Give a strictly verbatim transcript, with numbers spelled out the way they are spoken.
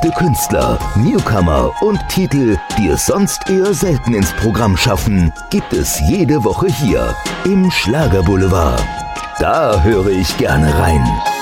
Gefragte Künstler, Newcomer und Titel, die es sonst eher selten ins Programm schaffen, gibt es jede Woche hier im Schlagerboulevard. Da höre ich gerne rein.